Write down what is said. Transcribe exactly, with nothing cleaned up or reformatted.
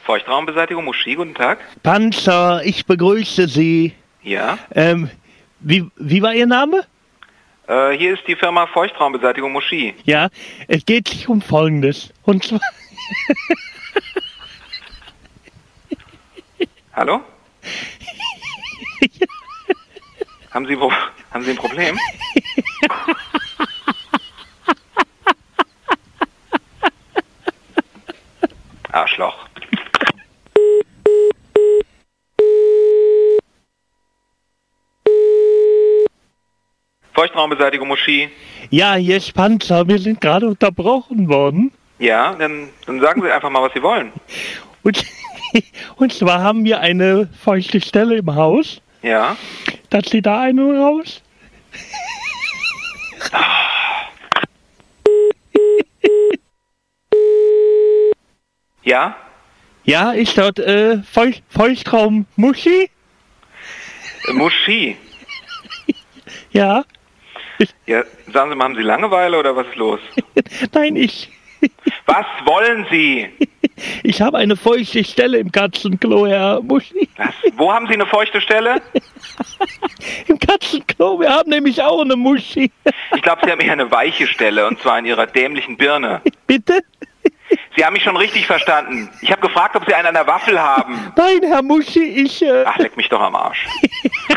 Feuchtraumbeseitigung, Muschi, guten Tag. Panzer, ich begrüße Sie. Ja? Ähm, wie, wie war Ihr Name? Äh, hier ist die Firma Feuchtraumbeseitigung, Muschi. Ja, es geht sich um Folgendes. Und zwar... Hallo? haben, Sie, haben Sie ein Problem? Arschloch. Feuchtraumbeseitigung, Muschi. Ja, hier ist Panzer, wir sind gerade unterbrochen worden. Ja, dann, dann sagen Sie einfach mal, was Sie wollen. Und, und zwar haben wir eine feuchte Stelle im Haus. Ja. Dass Sie da eine raus? Ja? Ja, ist dort äh, Feucht, Feuchtraum Muschi? Äh, Muschi. Ja. Ja, sagen Sie mal, haben Sie Langeweile oder was ist los? Nein, ich. Was wollen Sie? Ich habe eine feuchte Stelle im Katzenklo, Herr Muschi. Was? Wo haben Sie eine feuchte Stelle? Im Katzenklo, wir haben nämlich auch eine Muschi. Ich glaube, Sie haben eher eine weiche Stelle, und zwar in Ihrer dämlichen Birne. Bitte? Sie haben mich schon richtig verstanden. Ich habe gefragt, ob Sie einen an der Waffel haben. Nein, Herr Muschi, ich... Äh Ach, leck mich doch am Arsch.